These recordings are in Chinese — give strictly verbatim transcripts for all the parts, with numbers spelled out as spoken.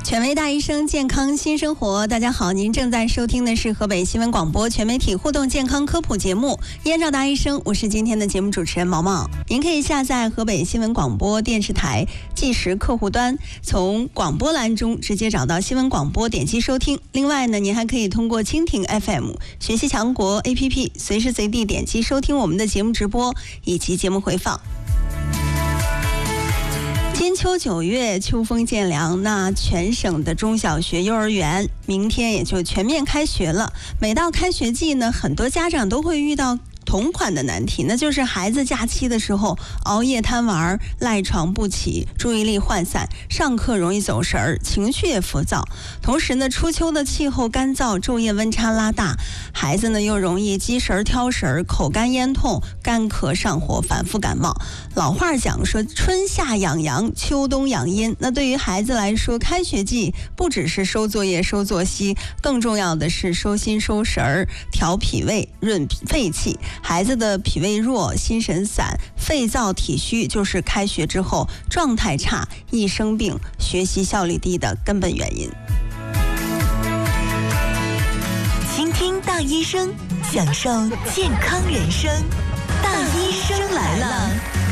权威大医生，健康新生活。大家好，您正在收听的是河北新闻广播全媒体互动健康科普节目《燕赵大医生》，我是今天的节目主持人毛毛。您可以下载河北新闻广播电视台计时客户端，从广播栏中直接找到新闻广播，点击收听。另外呢，您还可以通过蜻蜓 F M、学习强国 A P P， 随时随地点击收听我们的节目直播以及节目回放。金秋九月，秋风渐凉，那全省的中小学、幼儿园明天也就全面开学了。每到开学季呢，很多家长都会遇到同款的难题，那就是孩子假期的时候熬夜贪玩、赖床不起、注意力涣散，上课容易走神儿，情绪也浮躁。同时呢，初秋的气候干燥，昼夜温差拉大，孩子呢又容易积食挑食、口干咽痛、干咳上火、反复感冒。老话讲说春夏养阳，秋冬养阴。那对于孩子来说，开学季不只是收作业、收作息，更重要的是收心收神儿、调脾胃、润肺气。孩子的脾胃弱、心神散、肺燥体虚，就是开学之后状态差、易生病、学习效率低的根本原因。 倾听大医生，享受健康人生。大医生来了。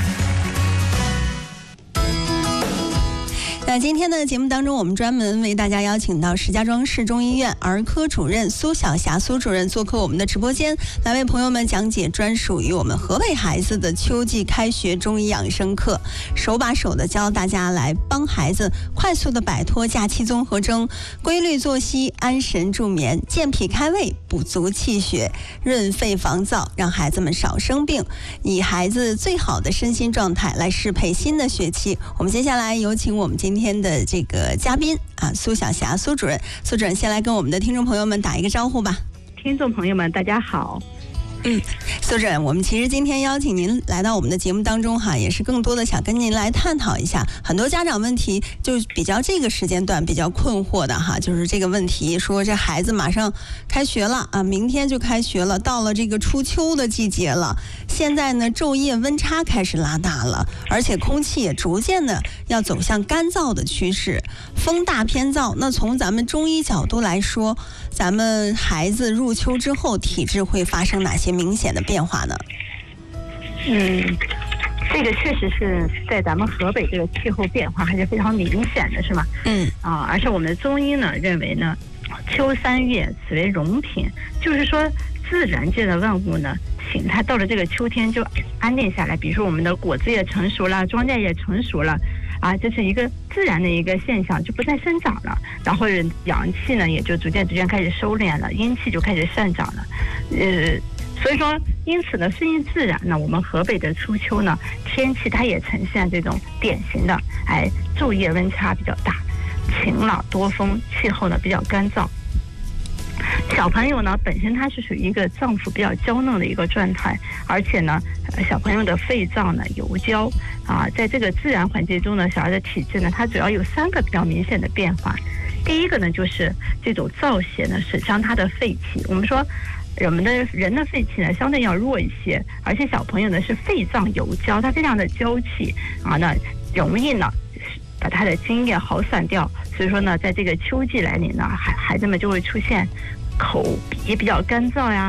那今天的节目当中，我们专门为大家邀请到石家庄市中医院儿科主任苏晓霞苏主任做客我们的直播间，来为朋友们讲解专属于我们河北孩子的秋季开学中医养生课，手把手的教大家来帮孩子快速的摆脱假期综合征，规律作息，安神助眠，健脾开胃，补足气血，润肺防燥，让孩子们少生病，以孩子最好的身心状态来适配新的学期。我们接下来有请我们今天今天的这个嘉宾啊，苏晓霞苏主任。苏主任先来跟我们的听众朋友们打一个招呼吧。 听众朋友们大家好。 嗯，苏主任，我们其实今天邀请您来到我们的节目当中哈，也是更多的想跟您来探讨一下很多家长问题，就比较这个时间段比较困惑的哈，就是这个问题，说这孩子马上开学了啊，明天就开学了，到了这个初秋的季节了，现在呢昼夜温差开始拉大了，而且空气也逐渐的要走向干燥的趋势，风大偏燥。那从咱们中医角度来说，咱们孩子入秋之后体质会发生哪些明显的变化呢？ 嗯，这个确实是在咱们河北这个气候变化还是非常明显的，是吗？ 嗯啊，而且我们的中医呢认为呢，秋三月此为荣品，就是说自然界的万物呢，形态到了这个秋天就安定下来。比如说我们的果子也成熟了，庄稼也成熟了，啊，这是一个自然的一个现象，就不再生长了。然后阳气呢也就逐渐逐渐开始收敛了，阴气就开始上涨了。呃，所以说，因此呢，顺应自然呢，我们河北的初秋呢，天气它也呈现这种典型的，哎，昼夜温差比较大，晴朗多风，气候呢比较干燥。小朋友呢本身他是属于一个脏腑比较娇嫩的一个状态，而且呢小朋友的肺脏呢油焦啊，在这个自然环境中呢，小孩的体质呢它主要有三个比较明显的变化。第一个呢就是这种燥邪呢损伤他的肺气，我们说我们的人的肺气呢相对要弱一些，而且小朋友呢是肺脏油焦，他非常的娇气啊，那容易呢把他的津液耗散掉，所以说呢，在这个秋季来临呢，孩孩子们就会出现口鼻比较干燥呀，